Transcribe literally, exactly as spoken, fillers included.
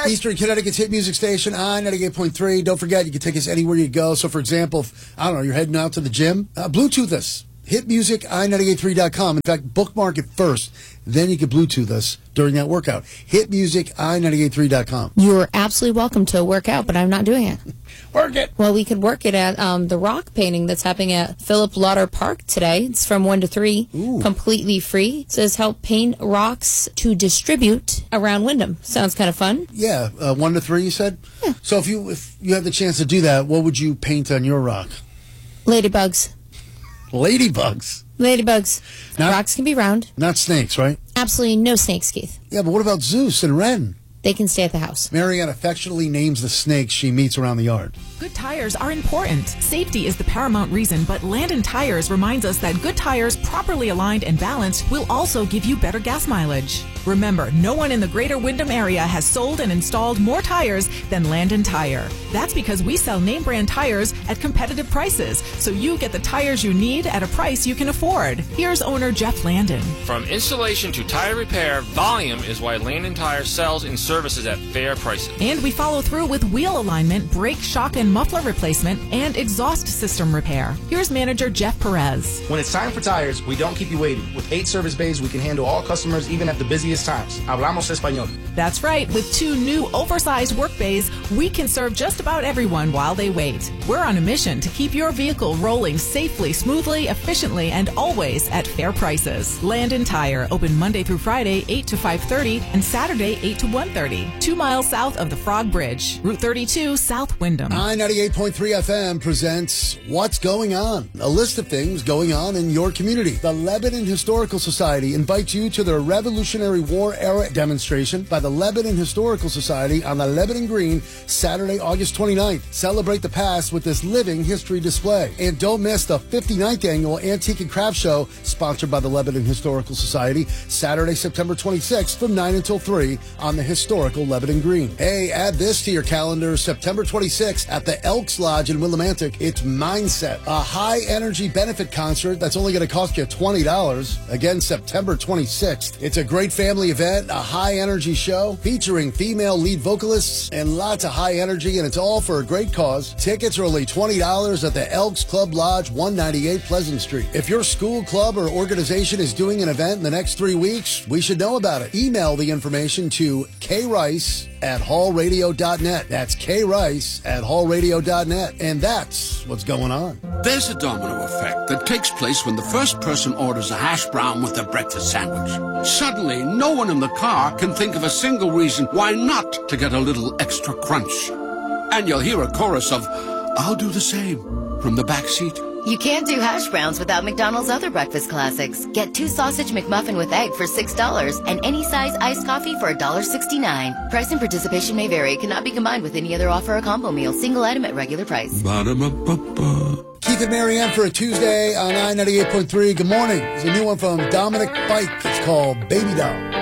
Eastern Connecticut's hit music station, I ninety-eight point three. Don't forget, you can take us anywhere you go. So, for example, if, I don't know, you're heading out to the gym, uh, Bluetooth us. hit music I ninety-eight three dot com. In fact, bookmark it first. Then you can Bluetooth us during that workout. hit music I ninety-eight three dot com. You're absolutely welcome to work out, but I'm not doing it. Work it. Well, we could work it at um, the rock painting that's happening at Philip Lauder Park today. It's from one to three, Ooh. completely free. It says help paint rocks to distribute around Wyndham. Sounds kind of fun. Yeah, uh, one to three, you said? Yeah. So if you if you had the chance to do that, what would you paint on your rock? Ladybugs. Ladybugs. Ladybugs. Not- Rocks can be round. Not snakes, right? Absolutely no snakes, Keith. Yeah, but what about Zeus and Ren? They can stay at the house. Marianne affectionately names the snakes she meets around the yard. Good tires are important. Safety is the paramount reason, but Landon Tires reminds us that good tires, properly aligned and balanced, will also give you better gas mileage. Remember, no one in the greater Wyndham area has sold and installed more tires than Landon Tire. That's because we sell name brand tires at competitive prices, so you get the tires you need at a price you can afford. Here's owner Jeff Landon. From installation to tire repair, volume is why Landon Tire sells and services at fair prices. And we follow through with wheel alignment, brake, shock, and muffler replacement, and exhaust system repair. Here's manager Jeff Perez. When it's time for tires, we don't keep you waiting. With eight service bays, we can handle all customers even at the busiest times. Hablamos español. That's right. With two new oversized work bays, we can serve just about everyone while they wait. We're on a mission to keep your vehicle rolling safely, smoothly, efficiently, and always at fair prices. Landon Tire, open Monday through Friday, eight to five thirty, and Saturday, eight to one thirty. Two miles south of the Frog Bridge, Route thirty-two, South Wyndham. I ninety-eight point three F M presents What's Going On? A list of things going on in your community. The Lebanon Historical Society invites you to their Revolutionary War era demonstration by the Lebanon Historical Society on the Lebanon Green, Saturday, August twenty-ninth. Celebrate the past with this living history display. And don't miss the fifty-ninth annual Antique and Craft Show, sponsored by the Lebanon Historical Society, Saturday, September twenty-sixth from nine until three on the historical Lebanon Green. Hey, add this to your calendar, September twenty-sixth at the Elks Lodge in Willimantic. It's Mindset, a high-energy benefit concert that's only going to cost you twenty dollars. Again, September twenty-sixth. It's a great family event, a high-energy show featuring female lead vocalists and lots of high energy, and it's all for a great cause. Tickets are only twenty dollars at the Elks Club Lodge, one ninety-eight Pleasant Street. If your school, club, or organization is doing an event in the next three weeks, we should know about it. Email the information to krice at hallradio dot net. That's krice at hallradio dot net. And that's what's going on. There's a domino effect that takes place when the first person orders a hash brown with their breakfast sandwich. Suddenly, no one in the car can think of a single reason why not to get a little extra crunch. And you'll hear a chorus of, "I'll do the same," from the back seat. You can't do hash browns without McDonald's other breakfast classics. Get two sausage McMuffin with egg for six dollars and any size iced coffee for one dollar sixty-nine. Price and participation may vary. Cannot be combined with any other offer or combo meal. Single item at regular price. Ba-da-ba-ba-ba. Keith and Marianne for a Tuesday on I ninety-eight point three. Good morning. There's a new one from Dominic Fike. It's called Baby Doll.